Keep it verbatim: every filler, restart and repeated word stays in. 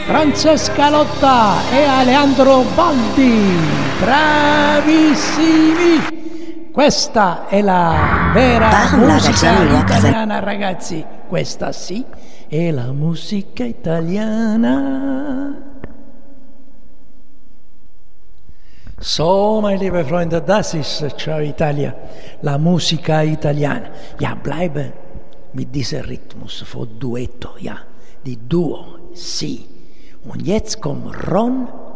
Francesca Lotta e Aleandro Baldi, bravissimi! Questa è la vera Parla musica da italiana, ragazzi. Questa sì, è la musica italiana. So, meine liebe Freunde, das ist Ciao Italia, la musica italiana. Ja, bleibe mit diesem Rhythmus von Duetto, ja, die Duo, sì. Und jetzt kommt Ron